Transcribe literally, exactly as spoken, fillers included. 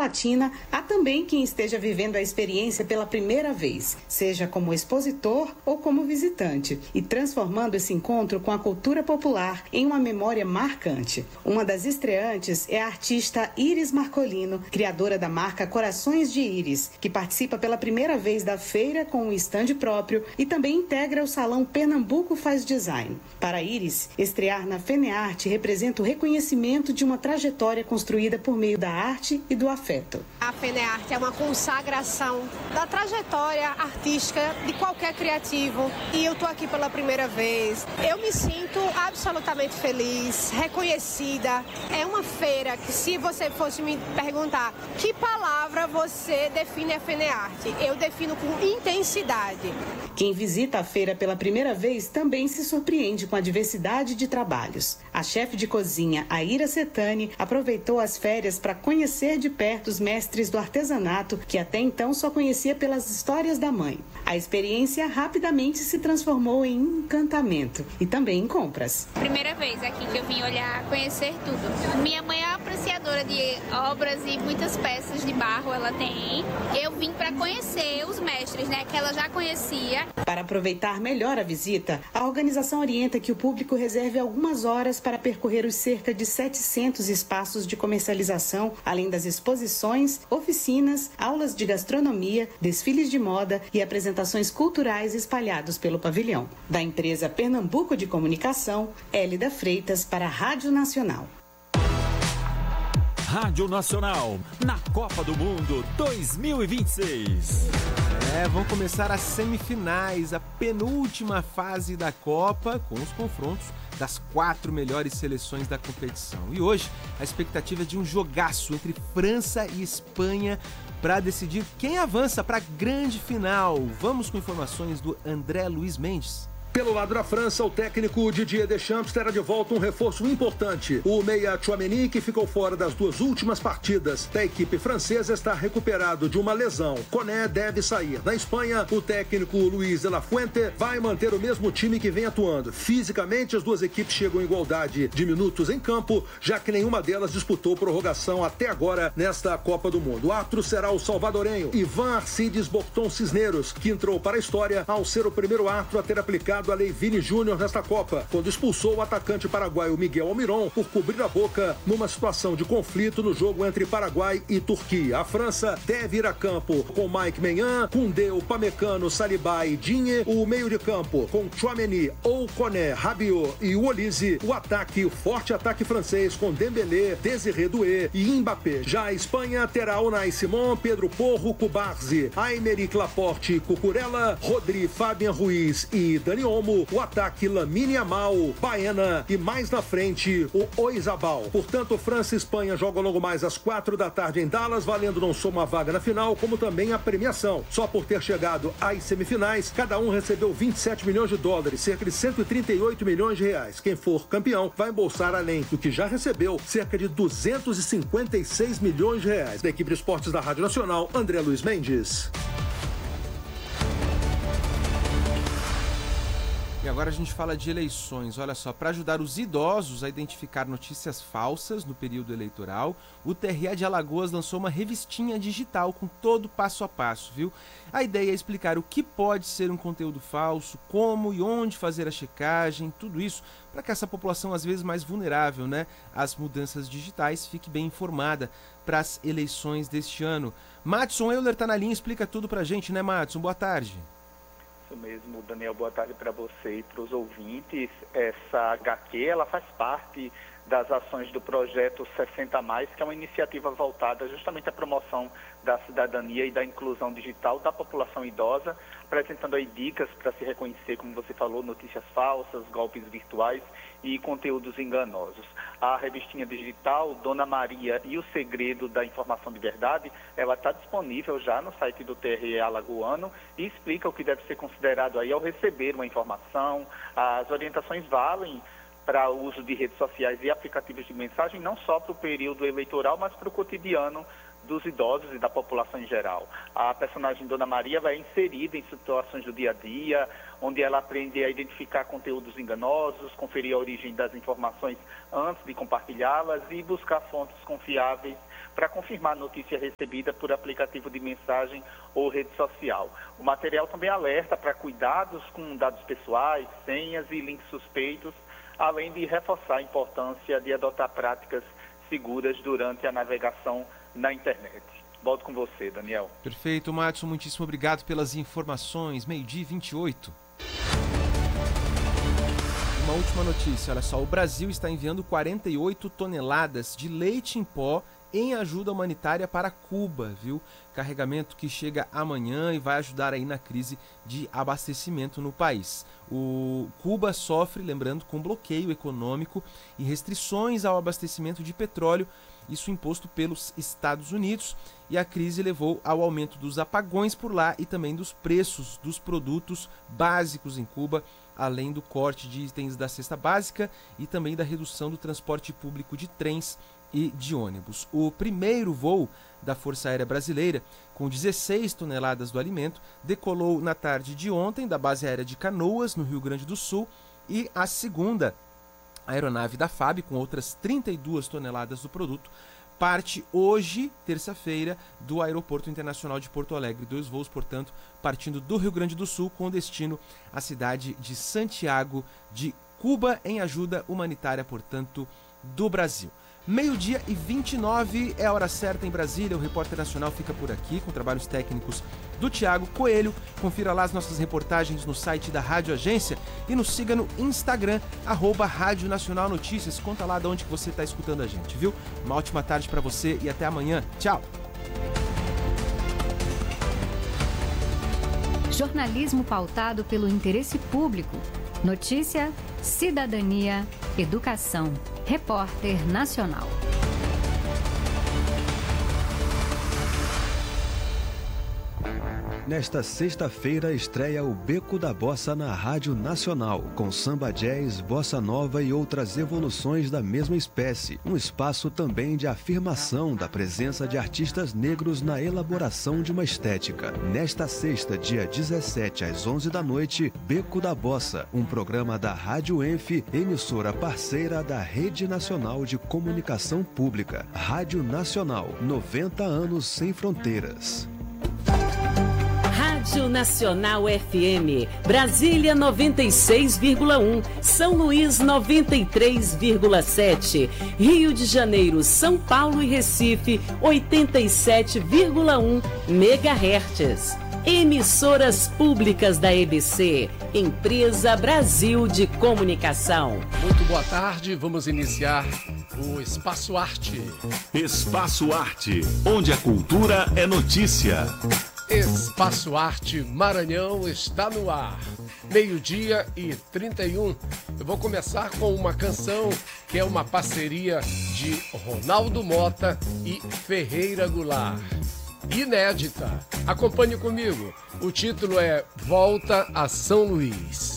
Latina, há também quem esteja vivendo a experiência pela primeira vez, seja como expositor ou como visitante, e transformando esse encontro com a cultura popular em uma memória marcante. Uma das estreantes é a artista Iris Marcolino, criadora da marca Corações de Iris, que participa pela primeira vez da feira com um estande próprio e também integra o salão Pernambuco Faz Design. Para Iris, estrear na FENEARTE representa o reconhecimento de uma trajetória construída por meio da arte e do afeto. A FENEARTE é uma consagração da trajetória artística de qualquer criativo e eu estou aqui pela primeira vez. Eu me sinto absolutamente feliz, reconhecida. É uma feira que, se você fosse me perguntar que palavra você define a FENEARTE, eu defino com intensidade. Quem visita a feira pela primeira vez também se surpreende com a diversidade de trabalhos. A chefe de cozinha, Aira Setani, aproveitou as férias para conhecer de perto os mestres do artesanato, que até então só conhecia pelas histórias da mãe. A experiência rapidamente se transformou em encantamento e também em compras. Primeira vez aqui que eu vim olhar, conhecer tudo. Minha mãe é apreciadora de obras e muitas peças de barro ela tem. Eu vim para conhecer os mestres, né, que ela já conhecia. Para aproveitar melhor a visita, a organização orienta que o público reserve algumas horas para percorrer os cerca de setecentos espaços de comercialização, além das exposições, oficinas, aulas de gastronomia, desfiles de moda e apresentações culturais espalhados pelo pavilhão. Da empresa Pernambuco de Comunicação, Hélida Freitas para a Rádio Nacional. Rádio Nacional, na Copa do Mundo dois mil e vinte e seis. É, vão começar as semifinais, a penúltima fase da Copa, com os confrontos das quatro melhores seleções da competição. E hoje, a expectativa é de um jogaço entre França e Espanha para decidir quem avança para a grande final. Vamos com informações do André Luiz Mendes. Pelo lado da França, o técnico Didier Deschamps terá de volta um reforço importante. O meia Tchouaméni, que ficou fora das duas últimas partidas da equipe francesa, está recuperado de uma lesão. Koné deve sair. Na Espanha, o técnico Luis de la Fuente vai manter o mesmo time que vem atuando. Fisicamente, as duas equipes chegam em igualdade de minutos em campo, já que nenhuma delas disputou prorrogação até agora nesta Copa do Mundo. O árbitro será o salvadorenho Ivan Arcides Borton Cisneros, que entrou para a história ao ser o primeiro árbitro a ter aplicado a lei Vini Júnior nesta Copa, quando expulsou o atacante paraguaio Miguel Almiron por cobrir a boca numa situação de conflito no jogo entre Paraguai e Turquia. A França deve ir a campo com Mike Maignan, Koundé, Upamecano, Saliba e Digne, o meio de campo com Tchouaméni, Koné, Rabiot e Olise, o ataque, o forte ataque francês com Dembélé, Désiré Doué e Mbappé. Já a Espanha terá Unai Simón, Pedro Porro, Cubarsí, Aymeric Laporte, Cucurella, Rodri, Fabian Ruiz e Dani Olmo, o ataque Lamine Yamal, Baena e mais na frente o Oyarzabal. Portanto, França e Espanha jogam logo mais às quatro da tarde em Dallas, valendo não só uma vaga na final, como também a premiação. Só por ter chegado às semifinais, cada um recebeu vinte e sete milhões de dólares, cerca de cento e trinta e oito milhões de reais. Quem for campeão vai embolsar, além do que já recebeu, cerca de duzentos e cinquenta e seis milhões de reais. Da equipe de esportes da Rádio Nacional, André Luiz Mendes. E agora a gente fala de eleições. Olha só, para ajudar os idosos a identificar notícias falsas no período eleitoral, o T R E de Alagoas lançou uma revistinha digital com todo o passo a passo, viu? A ideia é explicar o que pode ser um conteúdo falso, como e onde fazer a checagem, tudo isso para que essa população, às vezes mais vulnerável, né, às mudanças digitais, fique bem informada para as eleições deste ano. Madison Euler está na linha, explica tudo para a gente, né, Madison? Boa tarde. Isso mesmo, Daniel, boa tarde para você e para os ouvintes. Essa H Q, ela faz parte das ações do projeto sessenta mais, que é uma iniciativa voltada justamente à promoção da cidadania e da inclusão digital da população idosa, apresentando aí dicas para se reconhecer, como você falou, notícias falsas, golpes virtuais e conteúdos enganosos. A revistinha digital Dona Maria e o Segredo da Informação de Verdade, ela está disponível já no site do T R E alagoano e explica o que deve ser considerado aí ao receber uma informação. As orientações valem para o uso de redes sociais e aplicativos de mensagem, não só para o período eleitoral, mas para o cotidiano dos idosos e da população em geral. A personagem Dona Maria vai inserida em situações do dia a dia, onde ela aprende a identificar conteúdos enganosos, conferir a origem das informações antes de compartilhá-las e buscar fontes confiáveis para confirmar a notícia recebida por aplicativo de mensagem ou rede social. O material também alerta para cuidados com dados pessoais, senhas e links suspeitos, além de reforçar a importância de adotar práticas seguras durante a navegação na internet. Volto com você, Daniel. Perfeito, Madison, muitíssimo obrigado pelas informações. Meio-dia e vinte e oito. Uma última notícia, olha só, o Brasil está enviando quarenta e oito toneladas de leite em pó em ajuda humanitária para Cuba, viu? Carregamento que chega amanhã e vai ajudar aí na crise de abastecimento no país. O Cuba sofre, lembrando, com bloqueio econômico e restrições ao abastecimento de petróleo, isso imposto pelos Estados Unidos, e a crise levou ao aumento dos apagões por lá e também dos preços dos produtos básicos em Cuba, além do corte de itens da cesta básica e também da redução do transporte público de trens e de ônibus. O primeiro voo da Força Aérea Brasileira, com dezesseis toneladas do alimento, decolou na tarde de ontem da base aérea de Canoas, no Rio Grande do Sul, e a segunda aeronave da F A B, com outras trinta e duas toneladas do produto, parte hoje, terça-feira, do Aeroporto Internacional de Porto Alegre. Dois voos, portanto, partindo do Rio Grande do Sul, com destino à cidade de Santiago de Cuba, em ajuda humanitária, portanto, do Brasil. Meio-dia e vinte e nove é a hora certa em Brasília. O Repórter Nacional fica por aqui com trabalhos técnicos do Tiago Coelho. Confira lá as nossas reportagens no site da Rádio Agência e nos siga no Instagram, arroba Rádio Nacional Notícias. Conta lá de onde que você está escutando a gente, viu? Uma ótima tarde para você e até amanhã. Tchau! Jornalismo pautado pelo interesse público. Notícia, cidadania, educação. Repórter Nacional. Nesta sexta-feira estreia o Beco da Bossa na Rádio Nacional, com samba jazz, bossa nova e outras evoluções da mesma espécie. Um espaço também de afirmação da presença de artistas negros na elaboração de uma estética. Nesta sexta, dia dezessete, às onze da noite, Beco da Bossa, um programa da Rádio Enf, emissora parceira da Rede Nacional de Comunicação Pública. Rádio Nacional, noventa anos sem fronteiras. Rádio Nacional F M, Brasília noventa e seis vírgula um, São Luís noventa e três vírgula sete, Rio de Janeiro, São Paulo e Recife oitenta e sete vírgula um megahertz. Emissoras públicas da E B C, Empresa Brasil de Comunicação. Muito boa tarde, vamos iniciar o Espaço Arte. Espaço Arte, onde a cultura é notícia. Espaço Arte Maranhão está no ar. Meio-dia e trinta e um. Eu vou começar com uma canção que é uma parceria de Ronaldo Mota e Ferreira Goulart. Inédita. Acompanhe comigo. O título é Volta a São Luís.